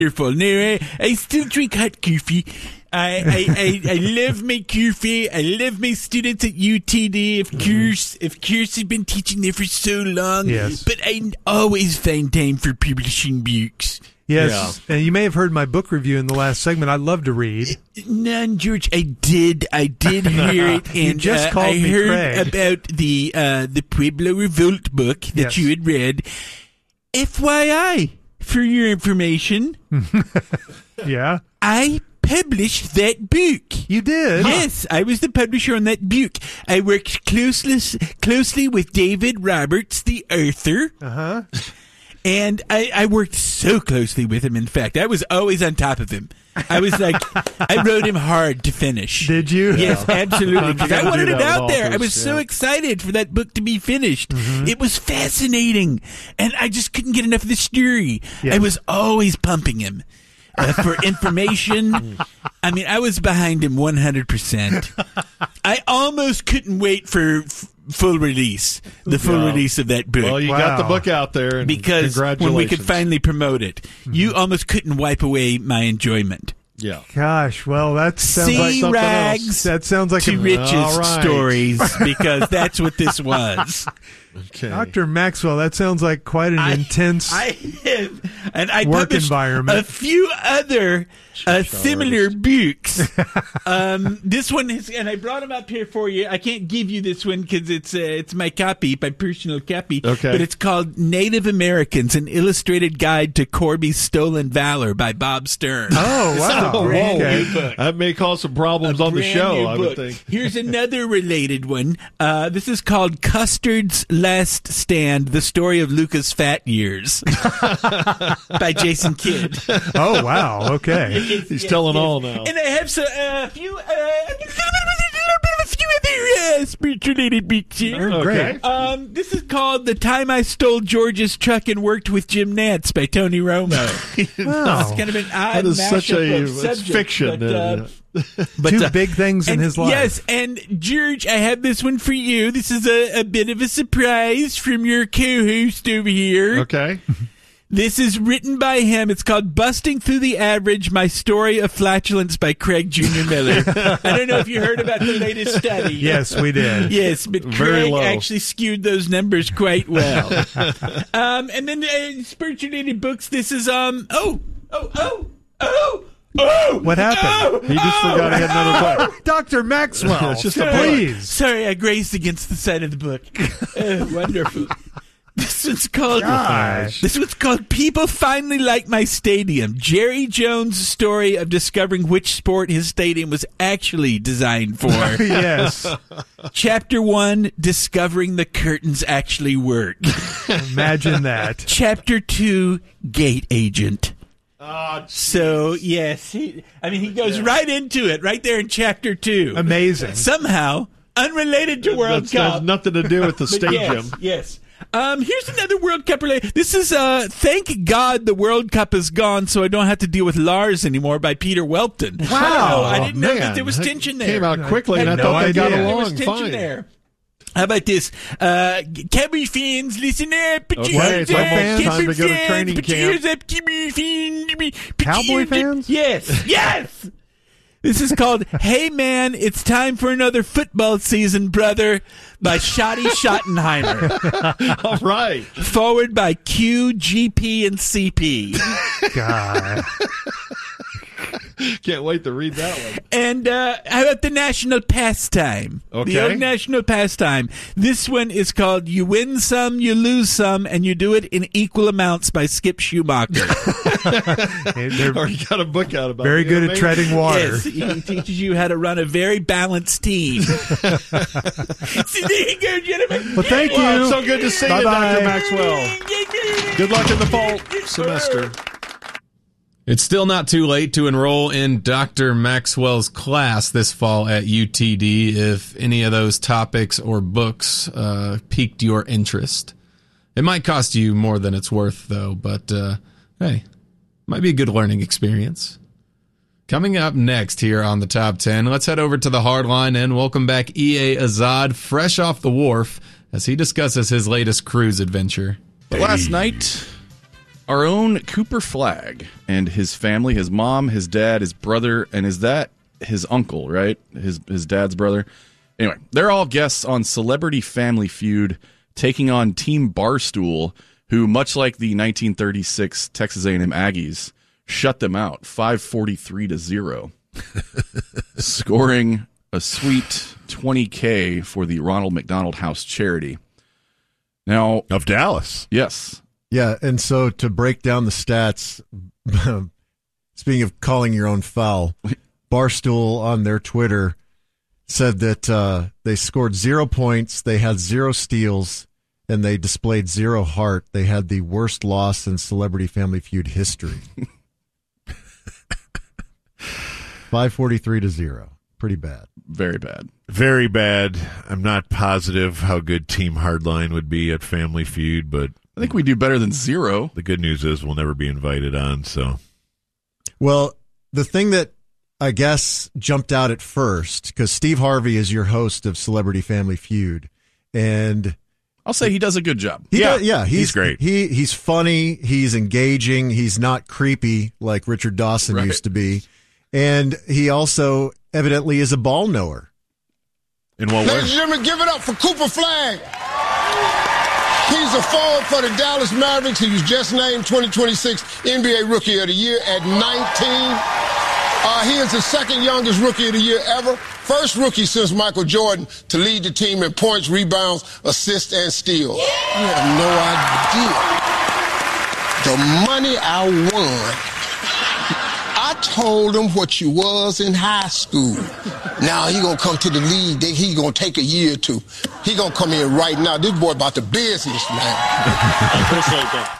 wonderful. No, I still drink hot coffee. I love my coffee. I love my students at UTD. Of course, I've been teaching there for so long. Yes. But I always find time for publishing books. Yes, and you may have heard my book review in the last segment. I love to read. None, George. I did hear it, and You just called I me heard Craig. about the Pueblo Revolt book that Yes. you had read. FYI, for your information, Yeah, I published that book. you did. Yes, I was the publisher on that book. I worked closely with David Roberts, the author. Uh-huh. And I worked so closely with him. In fact, I was always on top of him. I was like, I wrote him hard to finish. Did you? Yes, absolutely. Because I gotta wanted do it that out with there. I authors, was so yeah. excited for that book to be finished. It was fascinating. And I just couldn't get enough of the story. Yeah. I was always pumping him for information. I mean, I was behind him 100%. I almost couldn't wait for full release, the full Yeah. release of that book. Well, you got the book out there, and Because congratulations. when we could finally promote it, you almost couldn't wipe away my enjoyment. Yeah. Gosh, well, that sounds like See something rags else. that sounds like to a riches All right. stories, because that's what this was. Okay. Dr. Maxwell. That sounds like quite an intense. I have, and I Work published environment. a few other similar books. This one is, and I brought them up here for you. I can't give you this one because it's my copy, my personal copy. Okay. But it's called Native Americans: An Illustrated Guide to Corby's Stolen Valor by Bob Stern. Oh, wow. Oh, brand whoa. new book. That may cause some problems on the Brand show, new I book. would think. Here's another related one. This is called Custard's Last Stand, The Story of Luca's Fat Years by Jason Kidd. Oh, wow. Okay. He's telling all now. And I have a few other spiritual-related books here. Oh, great. This is called The Time I Stole George's Truck and Worked with Jim Nance by Tony Romo. Wow. It's kind of an odd That is such mashup a of it's subjects, fiction. but, Two big things in and his life. Yes, and George, I have this one for you. This is a bit of a surprise from your co-host over here. Okay. This is written by him. It's called Busting Through the Average, My Story of Flatulence by Craig Jr. Miller. I don't know if you heard about the latest study. Yes, we did. Yes, but Very Craig low. actually skewed those numbers quite well. And then spiritual-related books, this is, What happened? He just forgot he had another book. Dr. Maxwell, It's just a book. please. Sorry, I grazed against the side of the book. Wonderful. This one's called Gosh. This one's called People Finally Like My Stadium. Jerry Jones' story of discovering which sport his stadium was actually designed for. Yes. Chapter 1, Discovering the Curtains Actually Work. Imagine that. Chapter 2, Gate Agent. Oh, So, yes, he goes right into it, right there in Chapter 2. Amazing. Somehow, unrelated to World that Cup. has nothing to do with the But stadium. yes. Here's another World Cup related. This is Thank God the World Cup is gone, so I don't have to deal with Lars anymore by Peter Welton. Wow. I didn't know that Man, there was that tension there. Came out quickly, and I no thought they got idea. There was along tension fine. there. How about this? Cowboy fans, listen up. Put Okay, your ears it's up. almost time to go to Cowboy training fans, put your camp. ears up. Cowboy fans. Put your Cowboy ears up. fans? Yes. Yes. This is called Hey Man, It's Time for Another Football Season, Brother by Shotty Schottenheimer. All right. Forward by Q, GP, and CP. God. Can't wait to read that one. And how about the national pastime? Okay. The old national pastime. This one is called You Win Some, You Lose Some, and You Do It in Equal Amounts by Skip Schumacher. They're Already got a book out about very it. good at Amazing. treading water. Yes, he teaches you how to run a very balanced team. So there you go, gentlemen. Well, thank Well, you. it's so good to see you, Bye-bye. Dr. Maxwell. Good luck in the fall semester. It's still not too late to enroll in Dr. Maxwell's class this fall at UTD if any of those topics or books piqued your interest. It might cost you more than it's worth, though, but hey, might be a good learning experience. Coming up next here on the Top 10, let's head over to the Hardline and welcome back E.A. Azad, fresh off the wharf, as he discusses his latest cruise adventure. Last night, Our own Cooper Flagg and his family, his mom, his dad, his brother, and is that his uncle, right? His dad's brother. Anyway, they're all guests on Celebrity Family Feud, taking on Team Barstool, who, much like the 1936 Texas A&M Aggies, shut them out 543-0, scoring a sweet $20K for the Ronald McDonald House charity. Now, of Dallas. Yes. Yeah, and so to break down the stats, speaking of calling your own foul, Barstool on their Twitter said that they scored 0 points, they had 0 steals, and they displayed 0 heart. They had the worst loss in Celebrity Family Feud history. 543-0. Pretty bad. Very bad. Very bad. I'm not positive how good Team Hardline would be at Family Feud, but I think we do better than 0. The good news is we'll never be invited on. So, well, the thing that I guess jumped out at first, because Steve Harvey is your host of Celebrity Family Feud, and I'll say he does a good job. He's great. He's funny. He's engaging. He's not creepy like Richard Dawson Right. used to be, and he also evidently is a ball knower. in what Ladies way? and gentlemen, give it up for Cooper Flagg. He's a forward for the Dallas Mavericks. He was just named 2026 NBA Rookie of the Year at 19. He is the second youngest Rookie of the Year ever. First rookie since Michael Jordan to lead the team in points, rebounds, assists, and steals. You have no idea. The money I won. I told him what you was in high school. Now he gonna come to the league. He gonna take a year or two. He gonna come in right now. This boy about the business, man. I appreciate that.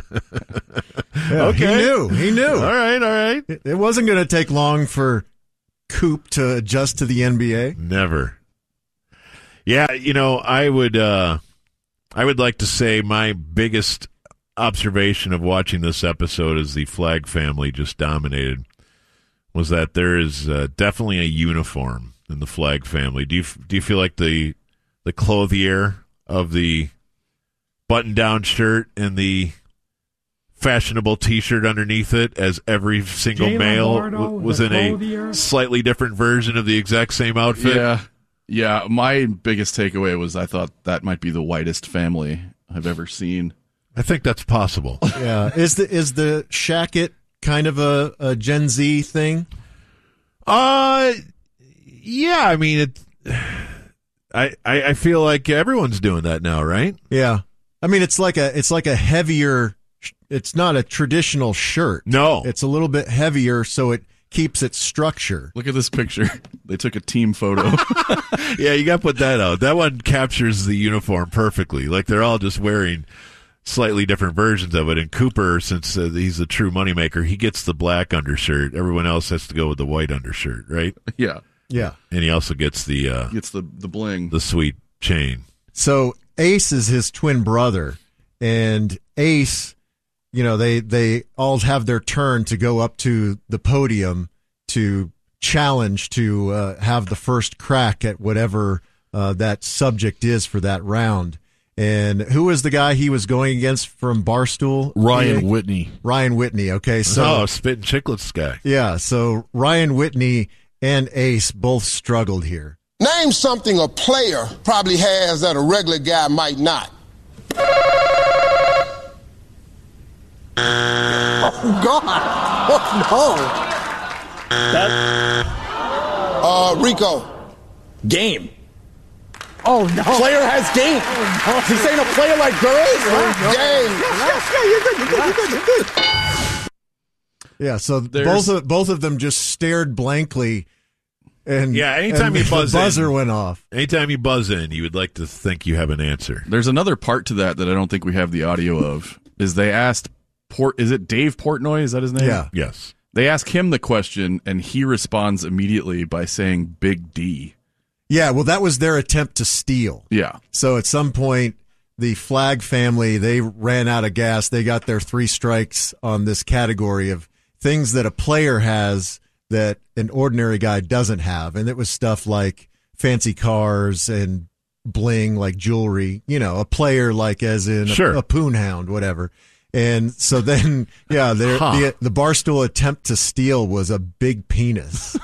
Yeah, Okay. He knew. All right. It wasn't going to take long for Coop to adjust to the NBA. Never. Yeah, I would like to say my biggest observation of watching this episode as the Flagg family just dominated was that there is definitely a uniform in the Flagg family. Do you feel like the clothier of the button-down shirt and the fashionable T-shirt underneath it, as every single Jay male Lombardo, was the in clothier. a slightly different version of the exact same outfit? Yeah. My biggest takeaway was I thought that might be the whitest family I've ever seen. I think that's possible. Yeah. Is the shacket kind of a Gen Z thing? Yeah, I mean I feel like everyone's doing that now, right? Yeah. I mean, it's like a heavier. It's not a traditional shirt. No. It's a little bit heavier, so it keeps its structure. Look at this picture. They took a team photo. Yeah, you got to put that out. That one captures the uniform perfectly. Like they're all just wearing slightly different versions of it. And Cooper, since he's a true moneymaker, he gets the black undershirt. Everyone else has to go with the white undershirt, right? Yeah. Yeah. And he also gets the Gets the bling. the sweet chain. So Ace is his twin brother, and Ace, they all have their turn to go up to the podium to challenge to have the first crack at whatever that subject is for that round. And who was the guy he was going against from Barstool? Ryan Whitney. Ryan Whitney. Okay, so Spittin' Chicklets guy. yeah, so Ryan Whitney and Ace both struggled here. Name something a player probably has that a regular guy might not. Oh, God. Oh, no. Rico. Game. Oh, no. Player has game. He's saying a player like girls? Game. Yeah, so both of them just stared blankly. And Yeah, anytime you the buzz buzzer in. went off. Anytime you buzz in, you would like to think you have an answer. There's another part to that I don't think we have the audio of. Is they asked is it Dave Portnoy? Is that his name? Yeah. Yes. They ask him the question, and he responds immediately by saying Big D. Yeah, well, that was their attempt to steal. Yeah. So at some point, the Flagg family, they ran out of gas. They got their 3 strikes on this category of things that a player has that an ordinary guy doesn't have. And it was stuff like fancy cars and bling, like jewelry, a player like as in Sure. a poon hound, whatever. And so then, the Barstool attempt to steal was a big penis.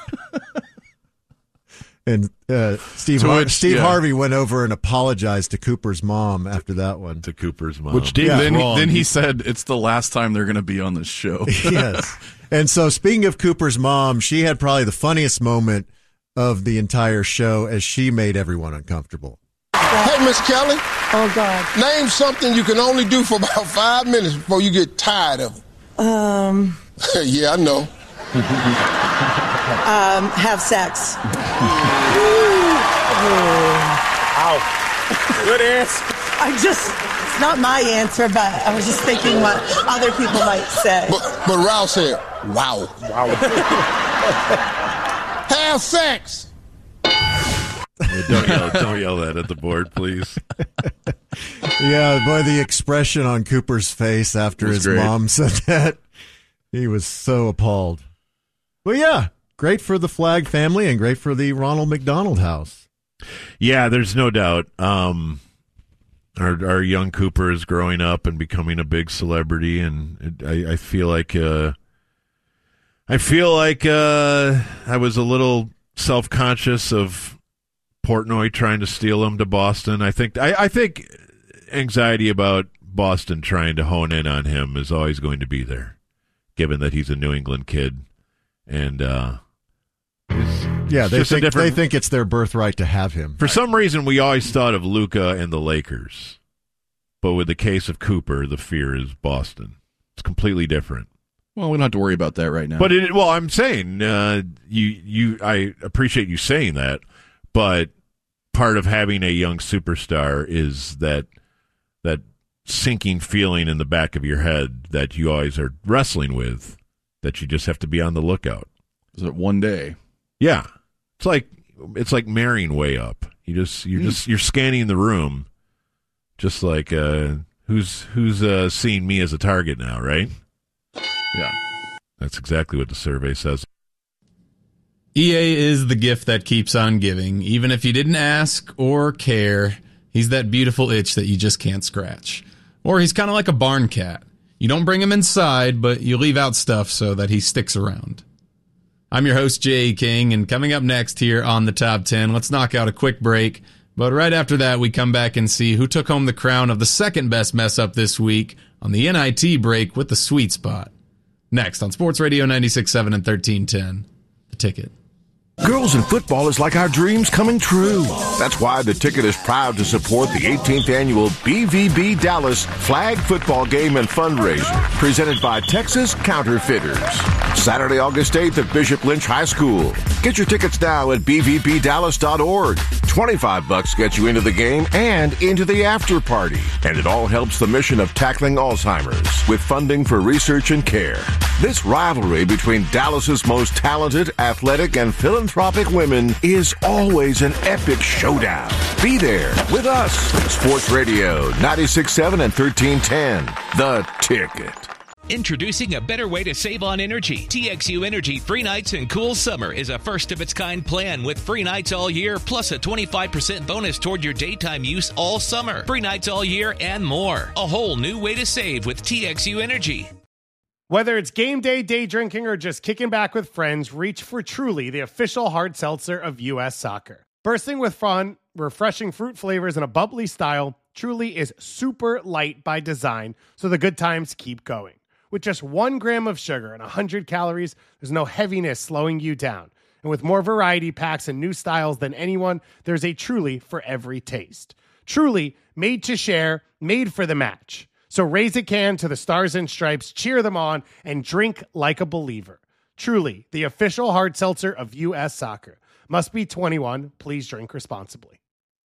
And Steve Harvey went over and apologized to Cooper's mom after that one. To Cooper's mom. Which then he said it's the last time they're going to be on this show. Yes. And so speaking of Cooper's mom, she had probably the funniest moment of the entire show as she made everyone uncomfortable. Hey, Miss Kelly. Oh, God. Name something you can only do for about 5 minutes before you get tired of it. Yeah, I know. Have sex. Ow. Good answer. It's not my answer, but I was just thinking what other people might say. But Ralph said, wow. Have sex. Don't yell that at the board, please. Yeah, boy, the expression on Cooper's face after his mom said that, he was so appalled. Well, yeah, great for the Flagg family and great for the Ronald McDonald House. Yeah, there's no doubt. Our young Cooper is growing up and becoming a big celebrity, and I feel like I was a little self-conscious of Portnoy trying to steal him to Boston. I think anxiety about Boston trying to hone in on him is always going to be there, given that he's a New England kid, and they think it's their birthright to have him. For some reason, we always thought of Luka and the Lakers, but with the case of Cooper, the fear is Boston. It's completely different. Well, we don't have to worry about that right now. But I'm saying I appreciate you saying that, but part of having a young superstar is that sinking feeling in the back of your head that you always are wrestling with, that you just have to be on the lookout. Is it one day? Yeah, it's like marrying way up. You're scanning the room, just like who's seeing me as a target now, right? Yeah, that's exactly what the survey says. EA is the gift that keeps on giving. Even if you didn't ask or care, he's that beautiful itch that you just can't scratch. Or he's kind of like a barn cat. You don't bring him inside, but you leave out stuff so that he sticks around. I'm your host, Jay King, and coming up next here on the Top 10, let's knock out a quick break. But right after that, we come back and see who took home the crown of the second best mess-up this week on the NIT break with the sweet spot. Next on Sports Radio 96.7 and 1310, The Ticket. Girls in football is like our dreams coming true. That's why The Ticket is proud to support the 18th annual BVB Dallas Flag Football Game and Fundraiser, presented by Texas Counterfeiters. Saturday, August 8th at Bishop Lynch High School. Get your tickets now at bvbdallas.org. $25 gets you into the game and into the after party. And it all helps the mission of tackling Alzheimer's with funding for research and care. This rivalry between Dallas's most talented, athletic, and philanthropic women is always an epic showdown. Be there with us. Sports Radio 96.7 and 1310. The Ticket. Introducing a better way to save on energy. TXU Energy Free Nights and Cool Summer is a first-of-its-kind plan with free nights all year, plus a 25% bonus toward your daytime use all summer. Free nights all year and more. A whole new way to save with TXU Energy. Whether it's game day, day drinking, or just kicking back with friends, reach for Truly, the official hard seltzer of U.S. Soccer. Bursting with fun, refreshing fruit flavors, and a bubbly style, Truly is super light by design, so the good times keep going. With just 1 gram of sugar and 100 calories, there's no heaviness slowing you down. And with more variety packs and new styles than anyone, there's a Truly for every taste. Truly, made to share, made for the match. So raise a can to the Stars and Stripes, cheer them on, and drink like a believer. Truly, the official hard seltzer of U.S. Soccer. Must be 21. Please drink responsibly.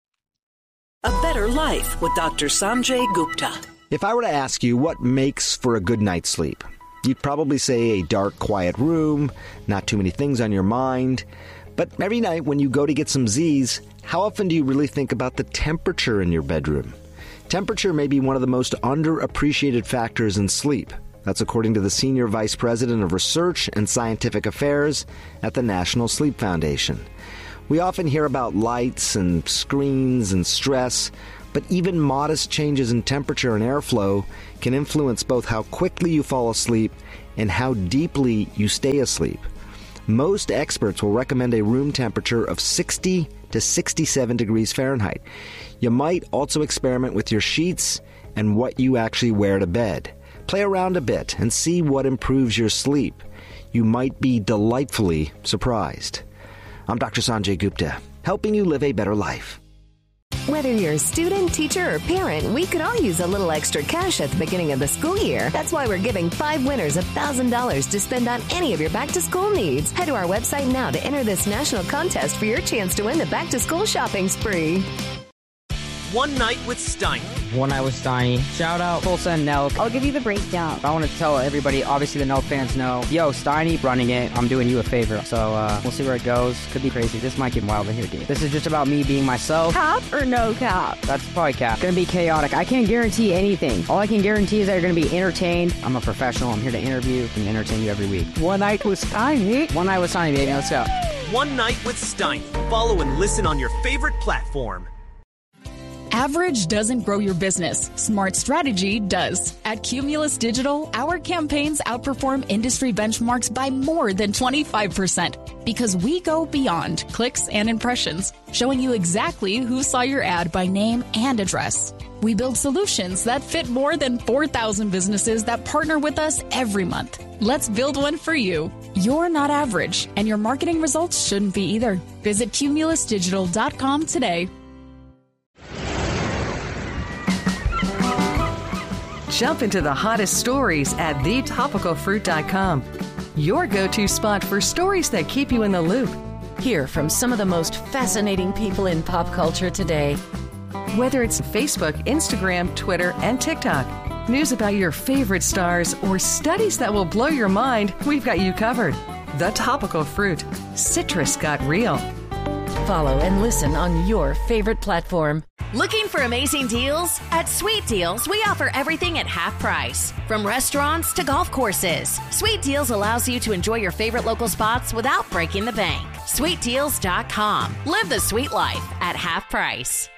A better life with Dr. Sanjay Gupta. If I were to ask you what makes for a good night's sleep, you'd probably say a dark, quiet room, not too many things on your mind. But every night when you go to get some Z's, how often do you really think about the temperature in your bedroom? Temperature may be one of the most underappreciated factors in sleep. That's according to the Senior Vice President of Research and Scientific Affairs at the National Sleep Foundation. We often hear about lights and screens and stress, but even modest changes in temperature and airflow can influence both how quickly you fall asleep and how deeply you stay asleep. Most experts will recommend a room temperature of 60 to 67 degrees Fahrenheit. You might also experiment with your sheets and what you actually wear to bed. Play around a bit and see what improves your sleep. You might be delightfully surprised. I'm Dr. Sanjay Gupta, helping you live a better life. Whether you're a student, teacher, or parent, we could all use a little extra cash at the beginning of the school year. That's why we're giving 5 winners $1,000 to spend on any of your back-to-school needs. Head to our website now to enter this national contest for your chance to win the back-to-school shopping spree. One Night with Steiny. One Night with Steiny. Shout out Tulsa and Nelk. I'll give you the breakdown. I want to tell everybody, obviously the Nelk fans know, yo, Steiny running it, I'm doing you a favor. So we'll see where it goes. Could be crazy. This might get wild in here, dude. This is just about me being myself. Cap or no cap? That's probably cap. Gonna be chaotic. I can't guarantee anything. All I can guarantee is that you're gonna be entertained. I'm a professional. I'm here to interview and entertain you every week. One Night with Steiny. One Night with Steiny, baby. Let's go. One Night with Steiny. Follow and listen on your favorite platform. Average doesn't grow your business. Smart strategy does. At Cumulus Digital, our campaigns outperform industry benchmarks by more than 25% because we go beyond clicks and impressions, showing you exactly who saw your ad by name and address. We build solutions that fit more than 4,000 businesses that partner with us every month. Let's build one for you. You're not average, and your marketing results shouldn't be either. Visit cumulusdigital.com today. Jump into the hottest stories at thetopicalfruit.com. Your go-to spot for stories that keep you in the loop. Hear from some of the most fascinating people in pop culture today. Whether it's Facebook, Instagram, Twitter, and TikTok, news about your favorite stars, or studies that will blow your mind, we've got you covered. The Topical Fruit. Citrus got real. Follow and listen on your favorite platform. Looking for amazing deals? At Sweet Deals, we offer everything at half price. From restaurants to golf courses, Sweet Deals allows you to enjoy your favorite local spots without breaking the bank. SweetDeals.com. Live the sweet life at half price.